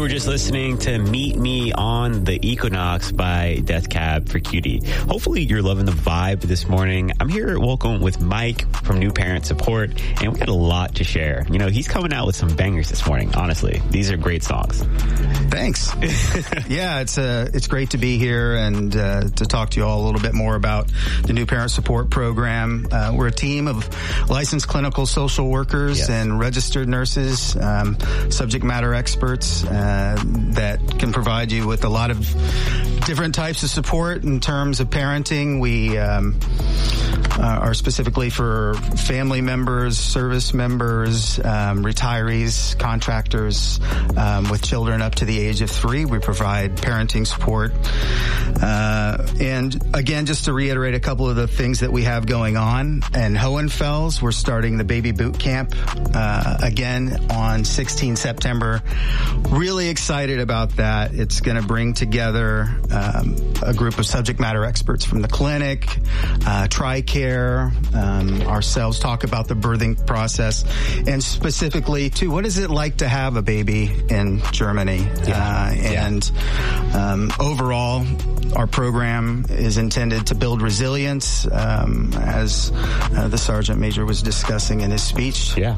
were just listening to Meet Me on the Equinox by Death Cab for Cutie. Hopefully you're loving the vibe this morning. I'm here at Welcome with Mike from New Parent Support, and we got a lot to share. You know, he's coming out with some bangers this morning, honestly. These are great songs. Thanks. Yeah, it's great to be here and to talk to you all a little bit more about the New Parent Support Program. We're a team of licensed clinical social workers and registered nurses, subject matter experts that can provide you with a lot of different types of support in terms of parenting. We are specifically for family members, service members, retirees, contractors with children up to the age of 3. We provide parenting support. And again, just to reiterate a couple of the things that we have going on, in Hohenfels, we're starting the baby boot camp again on 16 September. Really excited about that. It's going to bring together a group of subject matter experts from the clinic, TRICARE, ourselves, talk about the birthing process, and specifically, too, what is it like to have a baby in Germany? Overall, our program is intended to build resilience, as the Sergeant Major was discussing in his speech to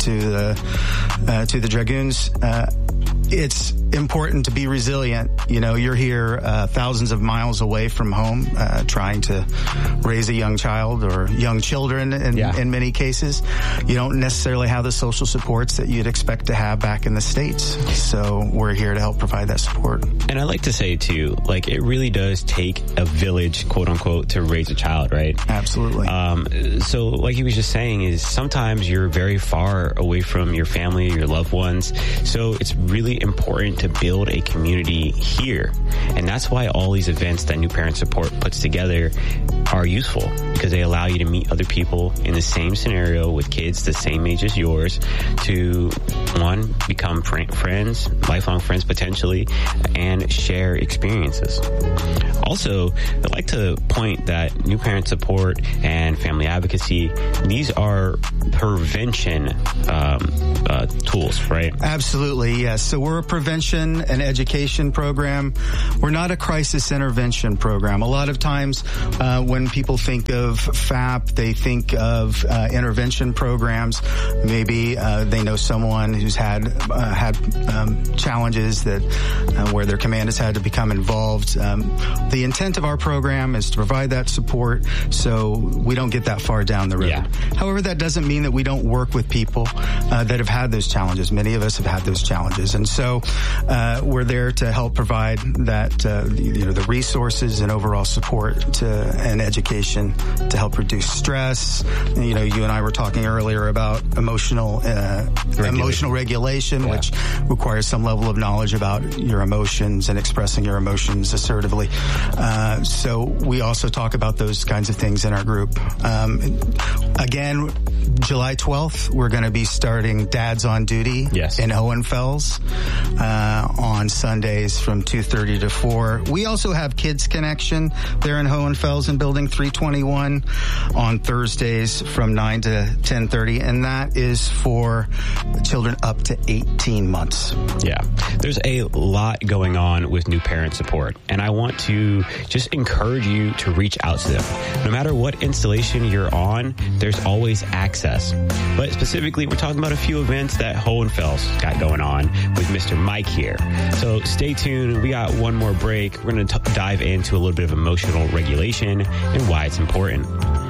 the Dragoons. It's important to be resilient. You know, you're here thousands of miles away from home trying to raise a young child or young children in many cases. You don't necessarily have the social supports that you'd expect to have back in the States. So we're here to help provide that support. And I like to say, too, like, it really does take a village, quote unquote, to raise a child, right? Absolutely. So like he was just saying, is sometimes you're very far away from your family, your loved ones. So it's really important to build a community here. And that's why all these events that New Parent Support puts together are useful, because they allow you to meet other people in the same scenario with kids the same age as yours to, one, become friends, lifelong friends potentially, and share experiences. Also, I'd like to point that New Parent Support and family advocacy, these are prevention tools, right? Absolutely, yes. So we're a prevention and education program. We're not a crisis intervention program. A lot of times when people think of FAP, they think of intervention programs. Maybe they know someone who's had challenges that where their command has had to become involved. The intent of our program is to provide that support so we don't get that far down the road. Yeah. However, that doesn't mean that we don't work with people that have had those challenges. Many of us have had those challenges. And so we're there to help provide that, the resources and overall support and education to help reduce stress. You know, you and I were talking earlier about emotional regulation, which requires some level of knowledge about your emotions and expressing your emotions assertively. So we also talk about those kinds of things in our group. Again, July 12th, we're going to be starting Dads on Duty in Hohenfels on Sundays from 2:30 to 4. We also have Kids Connection there in Hohenfels in Building 321 on Thursdays from 9 to 10:30, and that is for children up to 18 months. Yeah, there's a lot going on with New Parent Support, and I want to just encourage you to reach out to them. No matter what installation you're on, there's always access. But specifically, we're talking about a few events that Hohenfels got going on with Mr. Mike here. So stay tuned. We got one more break. We're going to dive into a little bit of emotional regulation and why it's important.